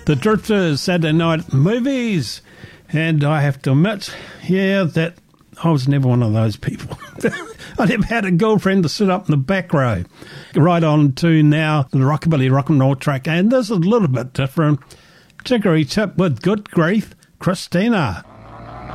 The Drifters, Saturday night movies. And I have to admit, that I was never one of those people. I never had a girlfriend to sit up in the back row. Right on to now the Rockabilly Rock and Roll track. And this is a little bit different. Jiggery Tip with Good Grief, Christina.